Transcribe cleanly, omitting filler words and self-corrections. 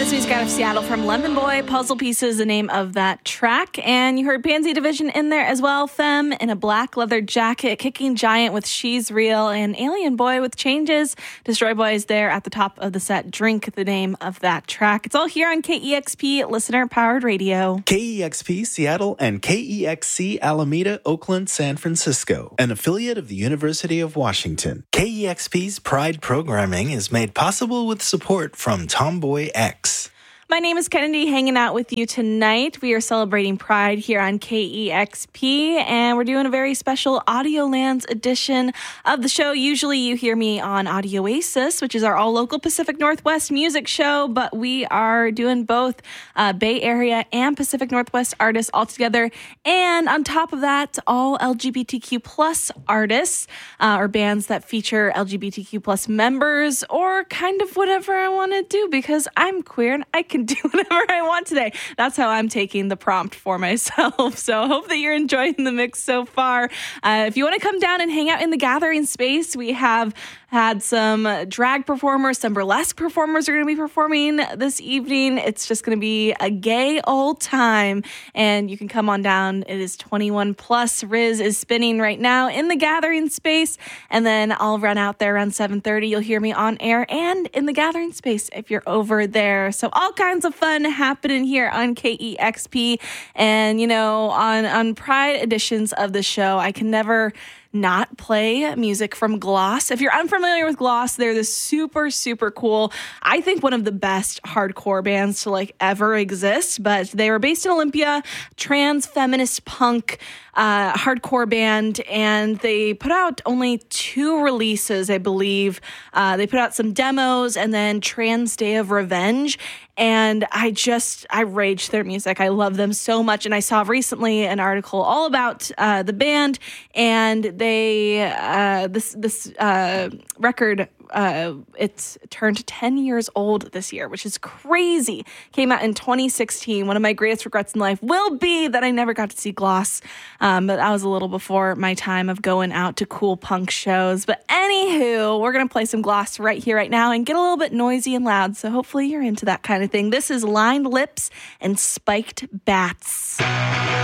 This music out of Seattle from Lemon Boy. Puzzle Pieces, the name of that track. And you heard Pansy Division in there as well. Femme in a black leather jacket. Kicking Giant with She's Real. And Alien Boy with Changes. Destroy Boys there at the top of the set. Drink, the name of that track. It's all here on KEXP, listener-powered radio. KEXP Seattle and KEXC Alameda, Oakland, San Francisco. An affiliate of the University of Washington. KEXP's Pride programming is made possible with support from Tomboy X. My name is Kennedy, hanging out with you tonight. We are celebrating Pride here on KEXP, and we're doing a very special Audio Lands edition of the show. Usually you hear me on Audio Oasis, which is our all-local Pacific Northwest music show, but we are doing both Bay Area and Pacific Northwest artists all together, and on top of that, all LGBTQ plus artists or bands that feature LGBTQ plus members, or kind of whatever I want to do, because I'm queer and I can do whatever I want today. That's how I'm taking the prompt for myself. So I hope that you're enjoying the mix so far. If you want to come down and hang out in the gathering space, we have had some drag performers, some burlesque performers are going to be performing this evening. It's just going to be a gay old time, and you can come on down. It is 21 plus. Riz is spinning right now in the gathering space, and then I'll run out there around 7:30. You'll hear me on air and in the gathering space if you're over there. So all kinds of fun happening here on KEXP, and you know, on Pride editions of the show, I can never not play music from Gloss. If you're unfamiliar with Gloss, they're this super, super cool, I think one of the best hardcore bands to ever exist, but they were based in Olympia, trans feminist punk hardcore band, and they put out only 2 releases, I believe. They put out some demos and then Trans Day of Revenge, and I rage their music. I love them so much, and I saw recently an article all about the band, and they this record, it's turned 10 years old this year, which is crazy. Came out in 2016. One of my greatest regrets in life will be that I never got to see Gloss, but that was a little before my time of going out to cool punk shows. But anywho, we're going to play some Gloss right here, right now, and get a little bit noisy and loud, so hopefully you're into that kind of thing. This is Lined Lips and Spiked Bats.